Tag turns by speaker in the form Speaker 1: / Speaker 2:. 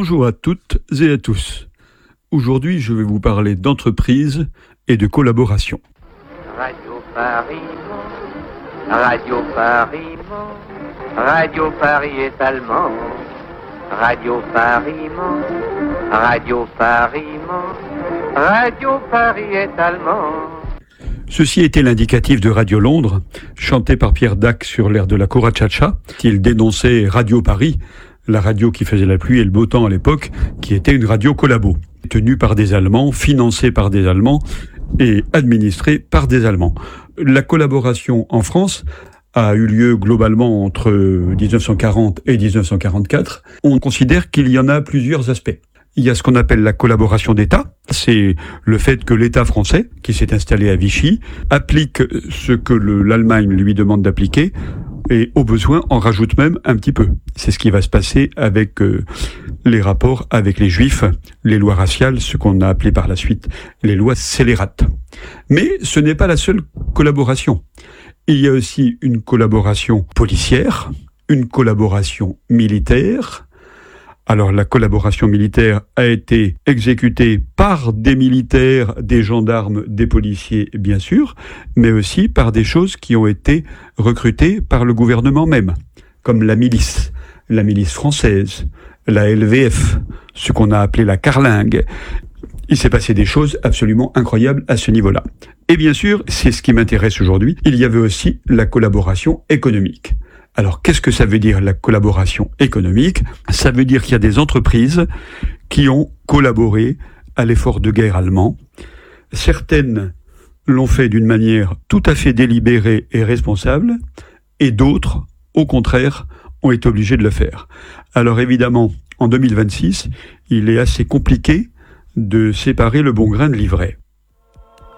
Speaker 1: Bonjour à toutes et à tous. Aujourd'hui, je vais vous parler d'entreprise et de collaboration.
Speaker 2: Radio Paris, Radio Paris, Radio Paris est allemand. Radio Paris, Radio Paris, Radio Paris est allemand.
Speaker 1: Ceci était l'indicatif de Radio Londres, chanté par Pierre Dac sur l'air de la Corachacha. Il dénonçait Radio Paris, la radio qui faisait la pluie et le beau temps à l'époque, qui était une radio collabo, tenue par des Allemands, financée par des Allemands et administrée par des Allemands. La collaboration en France a eu lieu globalement entre 1940 et 1944. On considère qu'il y en a plusieurs aspects. Il y a ce qu'on appelle la collaboration d'État. C'est le fait que l'État français, qui s'est installé à Vichy, applique ce que l'Allemagne lui demande d'appliquer et au besoin en rajoute même un petit peu. C'est ce qui va se passer avec les rapports avec les Juifs, les lois raciales, ce qu'on a appelé par la suite les lois scélérates. Mais ce n'est pas la seule collaboration. Il y a aussi une collaboration policière, une collaboration militaire. Alors la collaboration militaire a été exécutée par des militaires, des gendarmes, des policiers bien sûr, mais aussi par des choses qui ont été recrutées par le gouvernement même, comme la milice française, la LVF, ce qu'on a appelé la carlingue. Il s'est passé des choses absolument incroyables à ce niveau-là. Et bien sûr, c'est ce qui m'intéresse aujourd'hui, il y avait aussi la collaboration économique. Alors, qu'est-ce que ça veut dire la collaboration économique ? Ça veut dire qu'il y a des entreprises qui ont collaboré à l'effort de guerre allemand. Certaines l'ont fait d'une manière tout à fait délibérée et responsable, et d'autres, au contraire, ont été obligées de le faire. Alors évidemment, en 2026, il est assez compliqué de séparer le bon grain de l'ivraie.